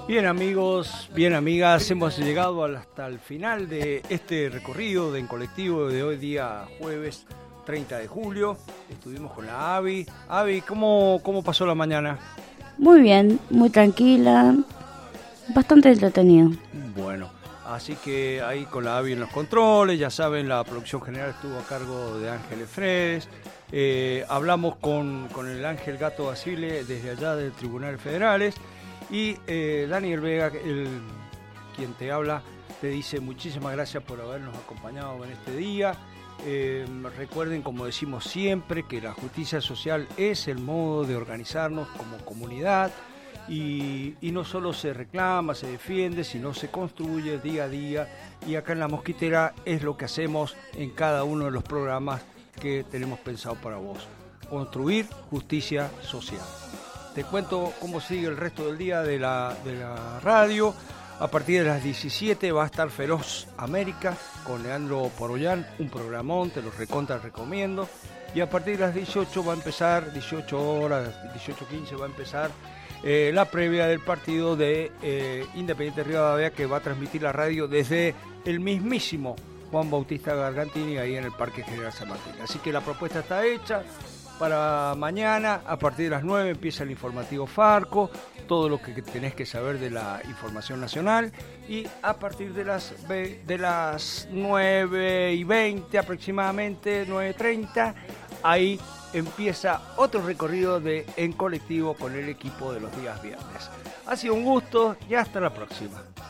Bien amigos, bien amigas, hemos llegado hasta el final de este recorrido de En Colectivo de hoy día jueves 30 de julio. Estuvimos con la Avi. Avi, ¿cómo pasó la mañana? Muy bien, muy tranquila, bastante entretenido. Bueno, así que ahí con la Avi en los controles, ya saben, la producción general estuvo a cargo de Ángel Fredes. Hablamos con el Ángel Gato Basile desde allá del Tribunal Federales. Y Daniel Vega, quien te habla, te dice muchísimas gracias por habernos acompañado en este día. Recuerden, como decimos siempre, que la justicia social es el modo de organizarnos como comunidad y no solo se reclama, se defiende, sino se construye día a día. Y acá en La Mosquitera es lo que hacemos en cada uno de los programas que tenemos pensado para vos. Construir justicia social. Te cuento cómo sigue el resto del día de la radio. A partir de las 17 va a estar Feroz América con Leandro Porollán, un programón, te lo recomiendo. Y a partir de las 18 va a empezar, 18 horas, 18:15 va a empezar la previa del partido de Independiente Rivadavia, que va a transmitir la radio desde el mismísimo Juan Bautista Gargantini ahí en el Parque General San Martín. Así que la propuesta está hecha. Para mañana, a partir de las 9, empieza el informativo Farco, todo lo que tenés que saber de la información nacional. Y a partir de las 9:20 aproximadamente, 9:30, ahí empieza otro recorrido de En Colectivo con el equipo de los días viernes. Ha sido un gusto y hasta la próxima.